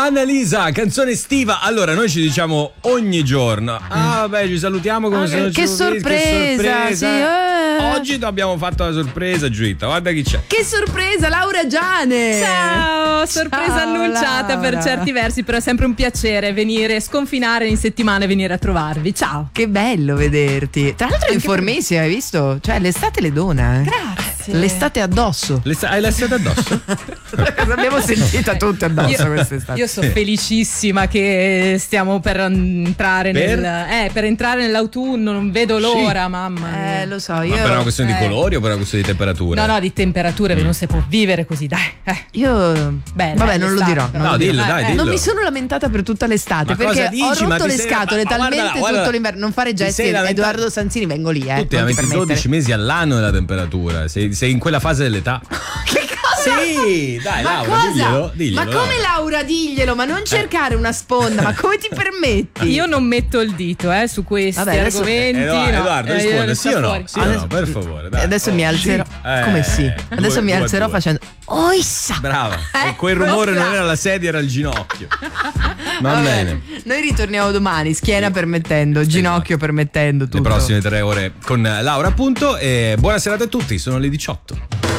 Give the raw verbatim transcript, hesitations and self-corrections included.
Annalisa, canzone estiva. Allora, noi ci diciamo ogni giorno. Ah, beh, ci salutiamo come Ah, se non che ci sorpresa, Che sorpresa. sì, eh. Oggi abbiamo fatto la sorpresa, Giulietta. Guarda chi c'è. Che sorpresa, Laura Giane! Ciao, sorpresa Ciao, annunciata Laura. per certi versi, però è sempre un piacere venire, sconfinare in settimana e venire a trovarvi. Ciao. Che bello vederti. Tra l'altro Anche informissima, hai visto? Cioè l'estate le dona, eh? Grazie. L'estate addosso. Le, hai l'estate addosso? L'abbiamo sentita tutte addosso Io, quest'estate. io sono felicissima che stiamo per entrare Per? nel eh, per entrare nell'autunno, non vedo l'ora, mamma mia. Eh, lo so, Ma io. per una questione eh. di colori o per una questione di temperatura? No, no, di temperature, non si può vivere così, dai. Eh. Io. Beh, Vabbè, dai, non lo l'estate, dirò. però. No, non lo dillo, dirò. dai, Eh, dillo. Non mi sono lamentata per tutta l'estate Ma cosa perché dici? ho Ma rotto ti le sei- scatole ma- ma talmente guarda, guarda. tutto l'inverno. Non fare Ti gesti, sei lamentato- Edoardo Sanzini, vengo lì, eh. Tu ti non metti permettere. dodici mesi all'anno della temperatura. Sei, sei in quella fase dell'età. Che cosa? Sì, dai, Ma Laura, cosa? diglielo, diglielo, ma come Laura. Laura diglielo? Ma non cercare una sponda, ma come ti permetti? Io non metto il dito eh, su questi Vabbè, adesso- argomenti. Edoardo, no. Edoardo, Eh, io risponde ne sì sto o no? fuori. Sì o no? Per favore, dai. Adesso Oh, mi alzerò. sì. Eh, Come sì? Adesso due- mi due a alzerò due. facendo Oissa! Brava. Eh? E quel rumore Proprio- non era la sedia, era il ginocchio. Va Vabbè, bene. Noi ritorniamo domani, schiena permettendo, ginocchio permettendo, tutto. Le prossime tre ore con Laura, appunto. E buona serata a tutti, sono le diciotto.